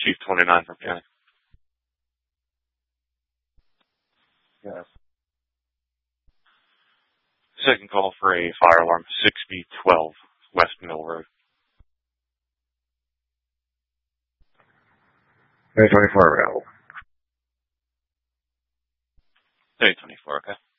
Chief 29 from County. Yes. Second call for a fire alarm, 6012 West Mill Road. 2024 available. 2024, okay.